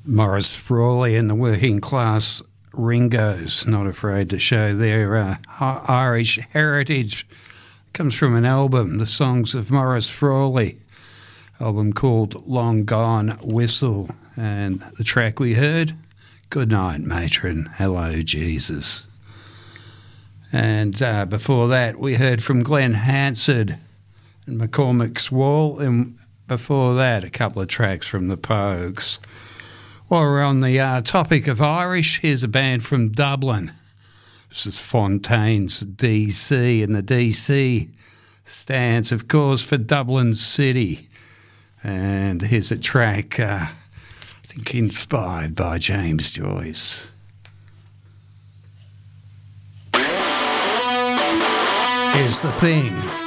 Maurice Frawley and the Working Class Ringos, not afraid to show their Irish heritage. It comes from an album, The Songs of Maurice Frawley, album called Long Gone Whistle. And the track we heard, Good Night Matron, Hello Jesus. And before that we heard from Glenn Hansard and McCormick's Wall, and before that a couple of tracks from the Pogues. While we're on the topic of Irish, here's a band from Dublin. This is Fontaine's DC, and the DC stands, of course, for Dublin City. And here's a track, I think inspired by James Joyce. Here's the thing.